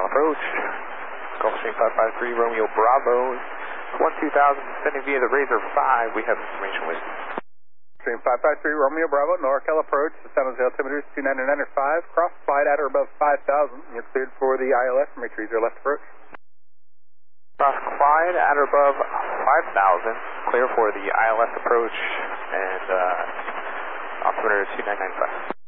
approach. Gulfstream 553 Romeo Bravo. 12000 descending via the Razor 5. We have information with Gulfstream 553 Romeo Bravo, NorCal approach. The San Jose altimeter is 299.5. Cross flight at or above 5,000. You're cleared for the ILS. Make sure your left approach. Cross Clyde at or above 5,000. Clear for the ILS approach and altimeter is 2995.